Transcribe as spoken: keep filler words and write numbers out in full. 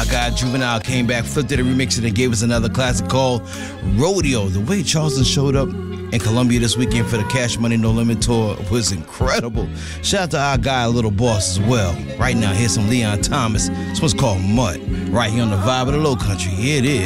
guy Juvenile came back, flipped it and remixed it and gave us another classic called Rodeo. The way Charleston showed up in Columbia this weekend for the Cash Money No Limit tour was incredible. Shout out to our guy, Little Boss, as well. Right now, here's some Leon Thomas. This one's called Mud. Right here on the Vibe of the Low Country. Here it is.